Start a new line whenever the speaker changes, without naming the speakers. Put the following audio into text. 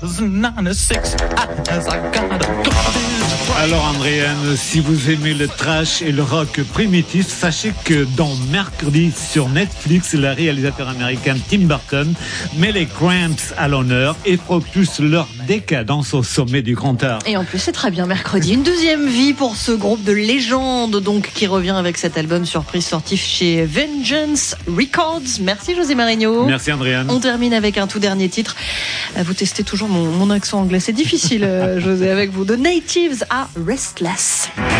2096.
Alors Andréane, si vous aimez le trash et le rock primitif, sachez que dans Mercredi sur Netflix, le réalisateur américain Tim Burton met les Cramps à l'honneur et propulse leur décadence au sommet du grand art.
Et en plus, c'est très bien Mercredi. Une deuxième vie pour ce groupe de légende, donc, qui revient avec cet album surprise sorti chez Vengeance Records. Merci José Marigno.
Merci Andréane.
On termine avec un tout dernier titre. Vous testez toujours mon accent anglais. C'est difficile, José, avec vous. The Natives à Restless.